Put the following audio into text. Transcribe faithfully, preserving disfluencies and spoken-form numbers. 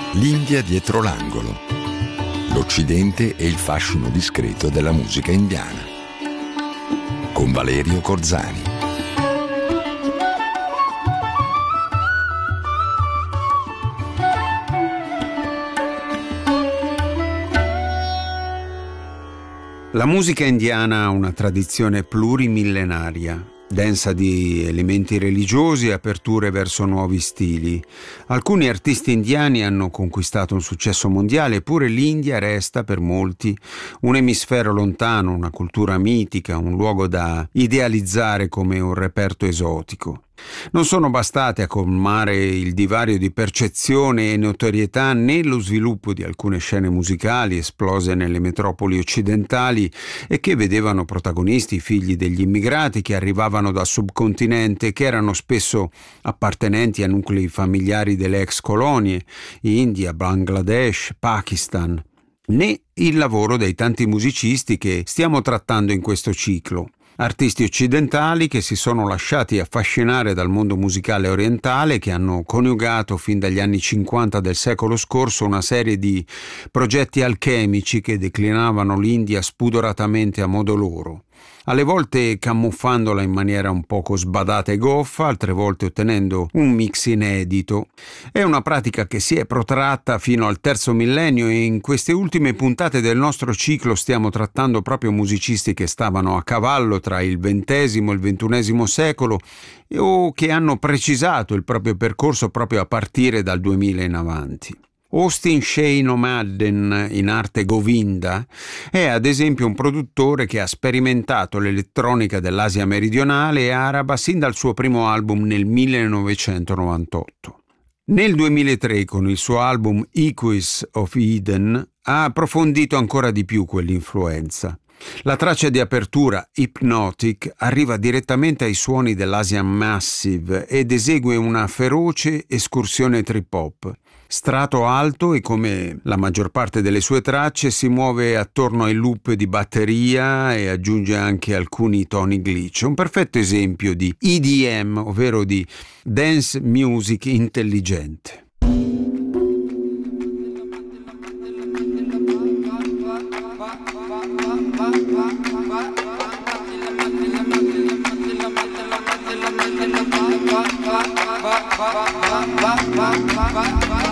L'India dietro l'angolo. L'Occidente e il fascino discreto della musica indiana. Con Valerio Corzani. La musica indiana ha una tradizione plurimillenaria, densa di elementi religiosi e aperture verso nuovi stili. Alcuni artisti indiani hanno conquistato un successo mondiale, eppure l'India resta per molti un emisfero lontano, una cultura mitica, un luogo da idealizzare come un reperto esotico. Non sono bastate a colmare il divario di percezione e notorietà né lo sviluppo di alcune scene musicali esplose nelle metropoli occidentali e che vedevano protagonisti i figli degli immigrati che arrivavano dal subcontinente e che erano spesso appartenenti a nuclei familiari delle ex colonie, India, Bangladesh, Pakistan, né il lavoro dei tanti musicisti che stiamo trattando in questo ciclo. Artisti occidentali che si sono lasciati affascinare dal mondo musicale orientale, che hanno coniugato fin dagli anni cinquanta del secolo scorso una serie di progetti alchemici che declinavano l'India spudoratamente a modo loro, alle volte camuffandola in maniera un poco sbadata e goffa, altre volte ottenendo un mix inedito. È una pratica che si è protratta fino al terzo millennio e in queste ultime puntate del nostro ciclo stiamo trattando proprio musicisti che stavano a cavallo tra il ventesimo e il ventunesimo secolo o che hanno precisato il proprio percorso proprio a partire dal duemila in avanti. Austin Shane O'Madden, in arte Govinda, è ad esempio un produttore che ha sperimentato l'elettronica dell'Asia meridionale e araba sin dal suo primo album nel millenovecentonovantotto. Nel duemilatré, con il suo album Echoes of Eden, ha approfondito ancora di più quell'influenza. La traccia di apertura, Hypnotic, arriva direttamente ai suoni dell'Asian Massive ed esegue una feroce escursione trip-hop. Strato alto e, come la maggior parte delle sue tracce, si muove attorno ai loop di batteria e aggiunge anche alcuni toni glitch. Un perfetto esempio di E D M, ovvero di dance music intelligente. Bye.